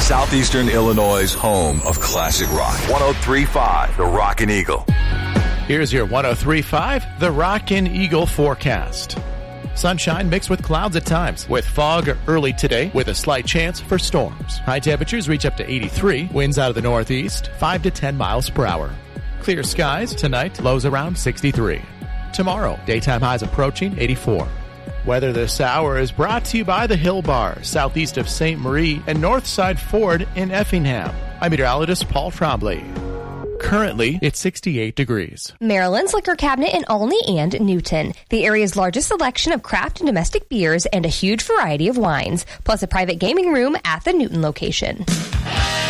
Southeastern Illinois' home of classic rock. 103.5, The Rockin' Eagle. Here's your 103.5, The Rockin' Eagle forecast. Sunshine mixed with clouds at times, with fog early today with a slight chance for storms. High temperatures reach up to 83, winds out of the northeast, 5 to 10 miles per hour. Clear skies tonight, lows around 63. Tomorrow, daytime highs approaching 84. Weather this hour is brought to you by the Hill Bar, southeast of St. Marie and Northside Ford in Effingham. I'm meteorologist Paul Trombley. Currently, it's 68 degrees. Maryland's Liquor Cabinet in Olney and Newton. The area's largest selection of craft and domestic beers and a huge variety of wines, plus a private gaming room at the Newton location.